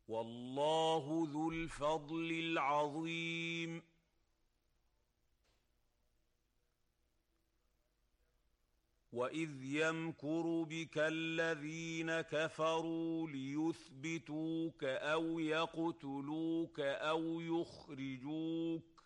والله ذو الفضل العظيم. وإذ يمكر بك الذين كفروا ليثبتوك أو يقتلوك أو يخرجوك